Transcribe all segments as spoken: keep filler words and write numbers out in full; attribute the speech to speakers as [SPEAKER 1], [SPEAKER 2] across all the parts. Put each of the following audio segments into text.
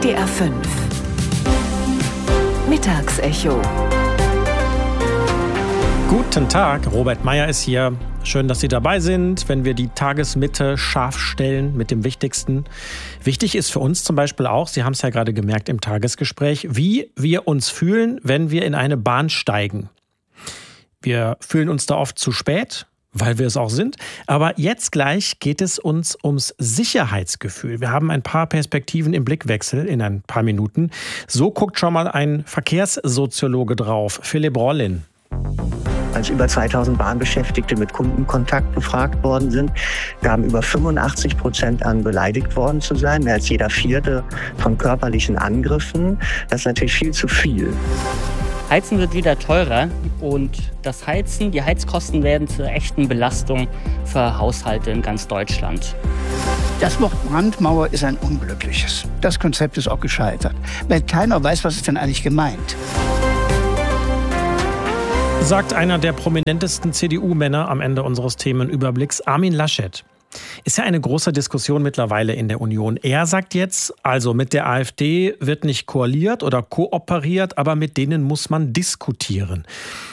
[SPEAKER 1] D R fünf Mittagsecho.
[SPEAKER 2] Guten Tag, Robert Meyer ist hier. Schön, dass Sie dabei sind, wenn wir die Tagesmitte scharf stellen mit dem Wichtigsten. Wichtig ist für uns zum Beispiel auch, Sie haben es ja gerade gemerkt im Tagesgespräch, wie wir uns fühlen, wenn wir in eine Bahn steigen. Wir fühlen uns da oft zu spät, weil wir es auch sind. Aber jetzt gleich geht es uns ums Sicherheitsgefühl. Wir haben ein paar Perspektiven im Blickwechsel in ein paar Minuten. So guckt schon mal ein Verkehrssoziologe drauf, Philipp Rollin.
[SPEAKER 3] Als über zweitausend Bahnbeschäftigte mit Kundenkontakt befragt worden sind, gaben über fünfundachtzig Prozent an, beleidigt worden zu sein. Mehr als jeder Vierte von körperlichen Angriffen. Das ist natürlich viel zu viel.
[SPEAKER 4] Heizen wird wieder teurer und das Heizen, die Heizkosten werden zur echten Belastung für Haushalte in ganz Deutschland.
[SPEAKER 5] Das Wort Brandmauer ist ein unglückliches. Das Konzept ist auch gescheitert, weil keiner weiß, was ist denn eigentlich gemeint.
[SPEAKER 2] Sagt einer der prominentesten C D U-Männer am Ende unseres Themenüberblicks, Armin Laschet. Ist ja eine große Diskussion mittlerweile in der Union. Er sagt jetzt, also mit der AfD wird nicht koaliert oder kooperiert, aber mit denen muss man diskutieren.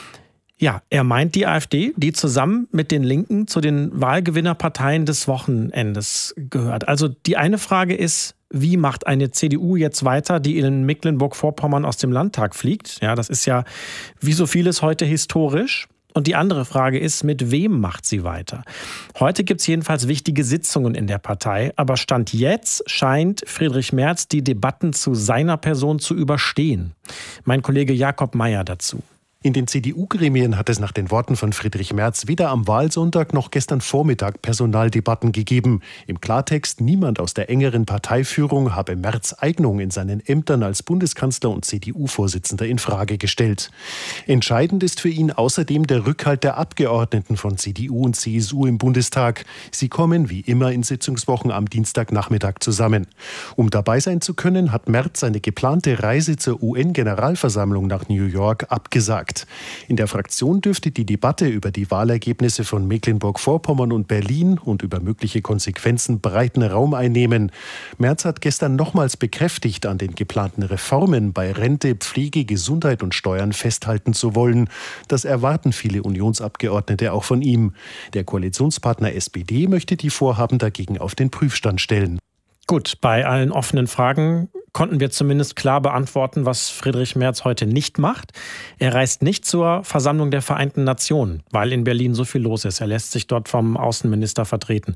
[SPEAKER 2] Ja, er meint die AfD, die zusammen mit den Linken zu den Wahlgewinnerparteien des Wochenendes gehört. Also die eine Frage ist, wie macht eine C D U jetzt weiter, die in Mecklenburg-Vorpommern aus dem Landtag fliegt? Ja, das ist ja wie so vieles heute historisch. Und die andere Frage ist, mit wem macht sie weiter? Heute gibt es jedenfalls wichtige Sitzungen in der Partei. Aber Stand jetzt scheint Friedrich Merz die Debatten zu seiner Person zu überstehen. Mein Kollege Jakob Meyer dazu.
[SPEAKER 6] In den C D U-Gremien hat es nach den Worten von Friedrich Merz weder am Wahlsonntag noch gestern Vormittag Personaldebatten gegeben. Im Klartext, niemand aus der engeren Parteiführung habe Merz' Eignung in seinen Ämtern als Bundeskanzler und C D U-Vorsitzender in Frage gestellt. Entscheidend ist für ihn außerdem der Rückhalt der Abgeordneten von C D U und C S U im Bundestag. Sie kommen wie immer in Sitzungswochen am Dienstagnachmittag zusammen. Um dabei sein zu können, hat Merz seine geplante Reise zur U N-Generalversammlung nach New York abgesagt. In der Fraktion dürfte die Debatte über die Wahlergebnisse von Mecklenburg-Vorpommern und Berlin und über mögliche Konsequenzen breiten Raum einnehmen. Merz hat gestern nochmals bekräftigt, an den geplanten Reformen bei Rente, Pflege, Gesundheit und Steuern festhalten zu wollen. Das erwarten viele Unionsabgeordnete auch von ihm. Der Koalitionspartner S P D möchte die Vorhaben dagegen auf den Prüfstand stellen.
[SPEAKER 2] Gut, bei allen offenen Fragen konnten wir zumindest klar beantworten, was Friedrich Merz heute nicht macht. Er reist nicht zur Versammlung der Vereinten Nationen, weil in Berlin so viel los ist. Er lässt sich dort vom Außenminister vertreten.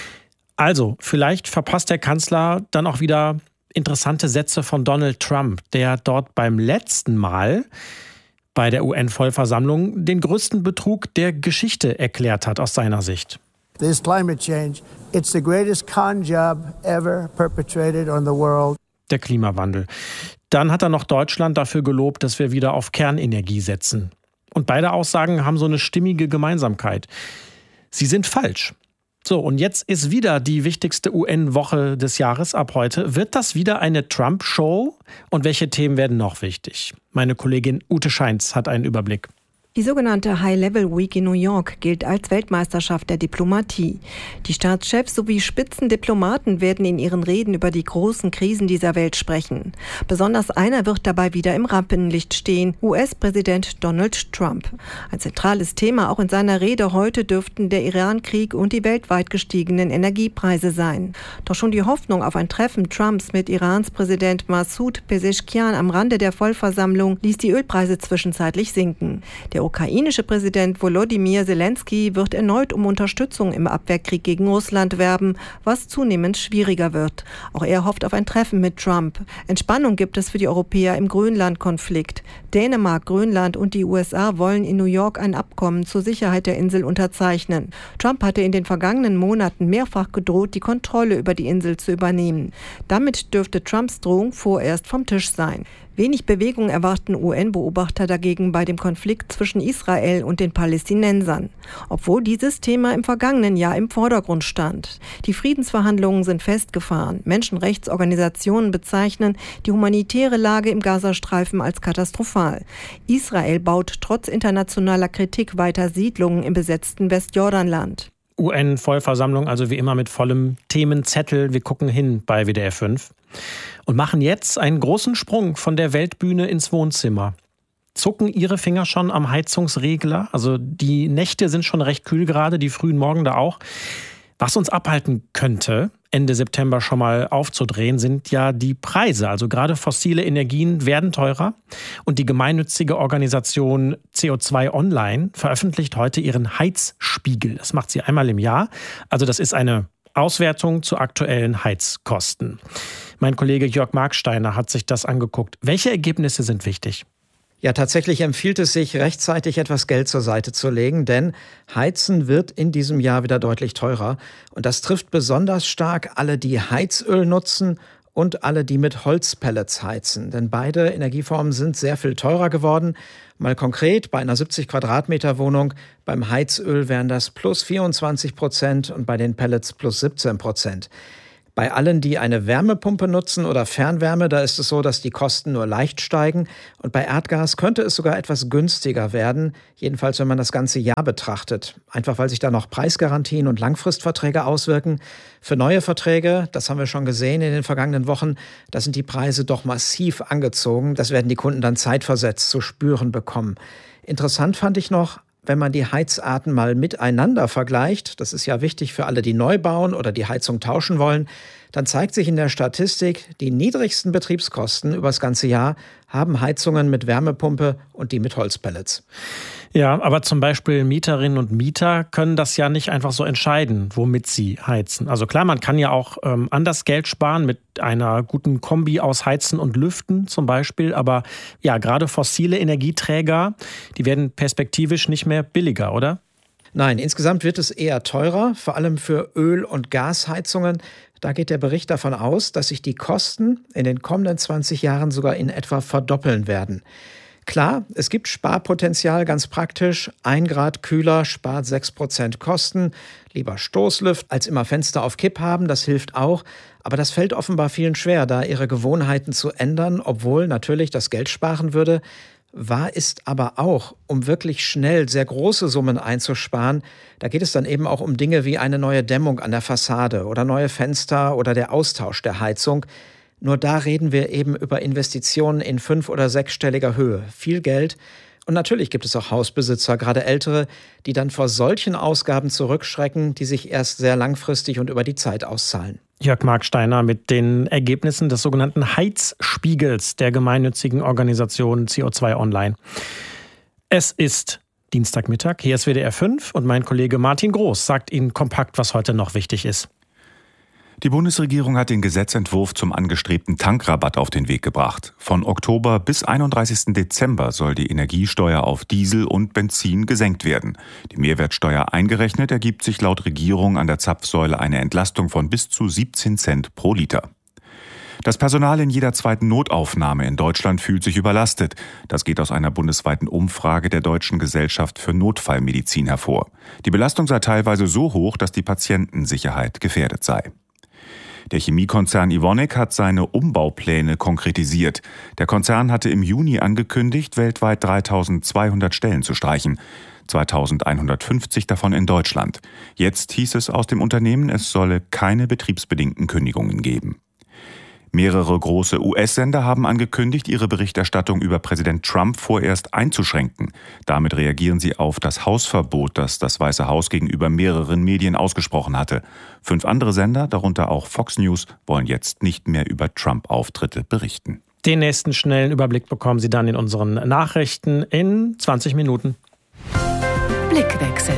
[SPEAKER 2] Also, vielleicht verpasst der Kanzler dann auch wieder interessante Sätze von Donald Trump, der dort beim letzten Mal bei der U N-Vollversammlung den größten Betrug der Geschichte erklärt hat aus seiner Sicht.
[SPEAKER 7] This climate change, it's the greatest con job ever perpetrated on the world.
[SPEAKER 2] Der Klimawandel. Dann hat er noch Deutschland dafür gelobt, dass wir wieder auf Kernenergie setzen. Und beide Aussagen haben so eine stimmige Gemeinsamkeit. Sie sind falsch. So, und jetzt ist wieder die wichtigste U N-Woche des Jahres ab heute. Wird das wieder eine Trump-Show? Und welche Themen werden noch wichtig? Meine Kollegin Ute Scheintz hat einen Überblick.
[SPEAKER 8] Die sogenannte High-Level-Week in New York gilt als Weltmeisterschaft der Diplomatie. Die Staatschefs sowie Spitzendiplomaten werden in ihren Reden über die großen Krisen dieser Welt sprechen. Besonders einer wird dabei wieder im Rampenlicht stehen, U S-Präsident Donald Trump. Ein zentrales Thema auch in seiner Rede heute dürften der Iran-Krieg und die weltweit gestiegenen Energiepreise sein. Doch schon die Hoffnung auf ein Treffen Trumps mit Irans Präsident Massoud Pezeshkian am Rande der Vollversammlung ließ die Ölpreise zwischenzeitlich sinken. Der ukrainische Präsident Volodymyr Zelensky wird erneut um Unterstützung im Abwehrkrieg gegen Russland werben, was zunehmend schwieriger wird. Auch er hofft auf ein Treffen mit Trump. Entspannung gibt es für die Europäer im Grönland-Konflikt. Dänemark, Grönland und die U S A wollen in New York ein Abkommen zur Sicherheit der Insel unterzeichnen. Trump hatte in den vergangenen Monaten mehrfach gedroht, die Kontrolle über die Insel zu übernehmen. Damit dürfte Trumps Drohung vorerst vom Tisch sein. Wenig Bewegung erwarten U N-Beobachter dagegen bei dem Konflikt zwischen Israel und den Palästinensern, obwohl dieses Thema im vergangenen Jahr im Vordergrund stand. Die Friedensverhandlungen sind festgefahren. Menschenrechtsorganisationen bezeichnen die humanitäre Lage im Gazastreifen als katastrophal. Israel baut trotz internationaler Kritik weiter Siedlungen im besetzten Westjordanland.
[SPEAKER 2] U N-Vollversammlung, also wie immer mit vollem Themenzettel. Wir gucken hin bei W D R fünf und machen jetzt einen großen Sprung von der Weltbühne ins Wohnzimmer. Zucken Ihre Finger schon am Heizungsregler? Also die Nächte sind schon recht kühl gerade, die frühen Morgen da auch. Was uns abhalten könnte, Ende September schon mal aufzudrehen, sind ja die Preise. Also gerade fossile Energien werden teurer. Und die gemeinnützige Organisation C O zwei Online veröffentlicht heute ihren Heizspiegel. Das macht sie einmal im Jahr. Also das ist eine Auswertung zu aktuellen Heizkosten. Mein Kollege Jörg Marksteiner hat sich das angeguckt. Welche Ergebnisse sind wichtig?
[SPEAKER 1] Ja, tatsächlich empfiehlt es sich, rechtzeitig etwas Geld zur Seite zu legen, denn Heizen wird in diesem Jahr wieder deutlich teurer. Und das trifft besonders stark alle, die Heizöl nutzen und alle, die mit Holzpellets heizen. Denn beide Energieformen sind sehr viel teurer geworden. Mal konkret, bei einer siebzig Quadratmeter Wohnung, beim Heizöl wären das plus vierundzwanzig Prozent und bei den Pellets plus siebzehn Prozent. Bei allen, die eine Wärmepumpe nutzen oder Fernwärme, da ist es so, dass die Kosten nur leicht steigen. Und bei Erdgas könnte es sogar etwas günstiger werden, jedenfalls wenn man das ganze Jahr betrachtet. Einfach weil sich da noch Preisgarantien und Langfristverträge auswirken. Für neue Verträge, das haben wir schon gesehen in den vergangenen Wochen, da sind die Preise doch massiv angezogen. Das werden die Kunden dann zeitversetzt zu spüren bekommen. Interessant fand ich noch, wenn man die Heizarten mal miteinander vergleicht, das ist ja wichtig für alle, die neu bauen oder die Heizung tauschen wollen, dann zeigt sich in der Statistik, die niedrigsten Betriebskosten über das ganze Jahr haben Heizungen mit Wärmepumpe und die mit Holzpellets.
[SPEAKER 2] Ja, aber zum Beispiel Mieterinnen und Mieter können das ja nicht einfach so entscheiden, womit sie heizen. Also klar, man kann ja auch ähm, anders Geld sparen mit einer guten Kombi aus Heizen und Lüften zum Beispiel. Aber ja, gerade fossile Energieträger, die werden perspektivisch nicht mehr billiger, oder?
[SPEAKER 1] Nein, insgesamt wird es eher teurer, vor allem für Öl- und Gasheizungen. Da geht der Bericht davon aus, dass sich die Kosten in den kommenden zwanzig Jahren sogar in etwa verdoppeln werden. Klar, es gibt Sparpotenzial, ganz praktisch. Ein Grad kühler spart sechs Prozent Kosten. Lieber Stoßlüft als immer Fenster auf Kipp haben, das hilft auch. Aber das fällt offenbar vielen schwer, da ihre Gewohnheiten zu ändern, obwohl natürlich das Geld sparen würde. Wahr ist aber auch, um wirklich schnell sehr große Summen einzusparen, da geht es dann eben auch um Dinge wie eine neue Dämmung an der Fassade oder neue Fenster oder der Austausch der Heizung. Nur da reden wir eben über Investitionen in fünf- oder sechsstelliger Höhe. Viel Geld. Und natürlich gibt es auch Hausbesitzer, gerade ältere, die dann vor solchen Ausgaben zurückschrecken, die sich erst sehr langfristig und über die Zeit auszahlen.
[SPEAKER 2] Jörg Marksteiner mit den Ergebnissen des sogenannten Heizspiegels der gemeinnützigen Organisation C O zwei Online. Es ist Dienstagmittag, hier ist W D R fünf und mein Kollege Martin Groß sagt Ihnen kompakt, was heute noch wichtig ist.
[SPEAKER 9] Die Bundesregierung hat den Gesetzentwurf zum angestrebten Tankrabatt auf den Weg gebracht. Von Oktober bis einunddreißigsten Dezember soll die Energiesteuer auf Diesel und Benzin gesenkt werden. Die Mehrwertsteuer eingerechnet ergibt sich laut Regierung an der Zapfsäule eine Entlastung von bis zu siebzehn Cent pro Liter. Das Personal in jeder zweiten Notaufnahme in Deutschland fühlt sich überlastet. Das geht aus einer bundesweiten Umfrage der Deutschen Gesellschaft für Notfallmedizin hervor. Die Belastung sei teilweise so hoch, dass die Patientensicherheit gefährdet sei. Der Chemiekonzern Evonik hat seine Umbaupläne konkretisiert. Der Konzern hatte im Juni angekündigt, weltweit dreitausendzweihundert Stellen zu streichen, zweitausendeinhundertfünfzig davon in Deutschland. Jetzt hieß es aus dem Unternehmen, es solle keine betriebsbedingten Kündigungen geben. Mehrere große U S-Sender haben angekündigt, ihre Berichterstattung über Präsident Trump vorerst einzuschränken. Damit reagieren sie auf das Hausverbot, das das Weiße Haus gegenüber mehreren Medien ausgesprochen hatte. Fünf andere Sender, darunter auch Fox News, wollen jetzt nicht mehr über Trump-Auftritte berichten.
[SPEAKER 2] Den nächsten schnellen Überblick bekommen Sie dann in unseren Nachrichten in zwanzig Minuten.
[SPEAKER 10] Blickwechsel.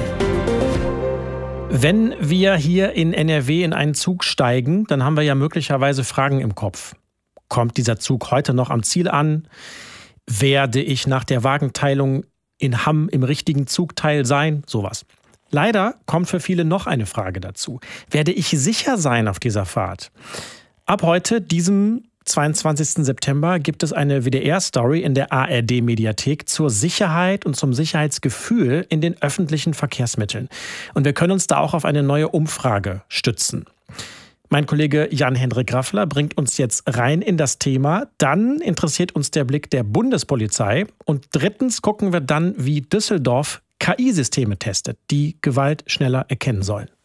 [SPEAKER 2] Wenn wir hier in N R W in einen Zug steigen, dann haben wir ja möglicherweise Fragen im Kopf. Kommt dieser Zug heute noch am Ziel an? Werde ich nach der Wagenteilung in Hamm im richtigen Zugteil sein? Sowas. Leider kommt für viele noch eine Frage dazu. Werde ich sicher sein auf dieser Fahrt? Ab heute, diesem zweiundzwanzigsten September, gibt es eine W D R-Story in der A R D-Mediathek zur Sicherheit und zum Sicherheitsgefühl in den öffentlichen Verkehrsmitteln. Und wir können uns da auch auf eine neue Umfrage stützen. Mein Kollege Jan-Hendrik Raffler bringt uns jetzt rein in das Thema. Dann interessiert uns der Blick der Bundespolizei. Und drittens gucken wir dann, wie Düsseldorf K I-Systeme testet, die Gewalt schneller erkennen sollen.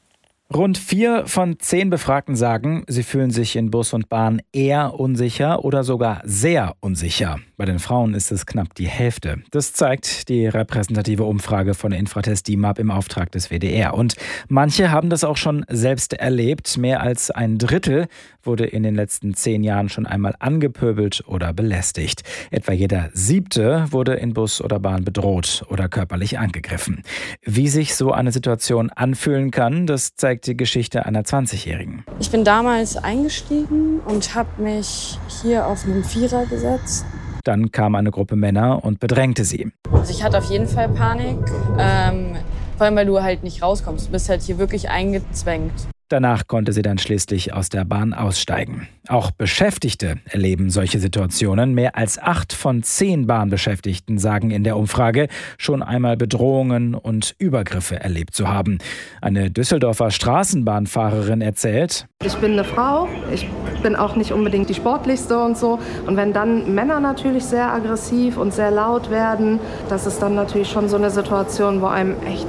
[SPEAKER 11] Rund vier von zehn Befragten sagen, sie fühlen sich in Bus und Bahn eher unsicher oder sogar sehr unsicher. Bei den Frauen ist es knapp die Hälfte. Das zeigt die repräsentative Umfrage von Infratest D I M A P im Auftrag des W D R. Und manche haben das auch schon selbst erlebt. Mehr als ein Drittel wurde in den letzten zehn Jahren schon einmal angepöbelt oder belästigt. Etwa jeder Siebte wurde in Bus oder Bahn bedroht oder körperlich angegriffen. Wie sich so eine Situation anfühlen kann, das zeigt die Geschichte einer zwanzigjährigen.
[SPEAKER 12] Ich bin damals eingestiegen und habe mich hier auf einen Vierer gesetzt.
[SPEAKER 11] Dann kam eine Gruppe Männer und bedrängte sie.
[SPEAKER 12] Also ich hatte auf jeden Fall Panik, ähm, vor allem weil du halt nicht rauskommst. Du bist halt hier wirklich eingezwängt.
[SPEAKER 11] Danach konnte sie dann schließlich aus der Bahn aussteigen. Auch Beschäftigte erleben solche Situationen. Mehr als acht von zehn Bahnbeschäftigten sagen in der Umfrage, schon einmal Bedrohungen und Übergriffe erlebt zu haben. Eine Düsseldorfer Straßenbahnfahrerin erzählt:
[SPEAKER 13] Ich bin eine Frau, ich bin auch nicht unbedingt die sportlichste und so. Und wenn dann Männer natürlich sehr aggressiv und sehr laut werden, das ist dann natürlich schon so eine Situation, wo einem echt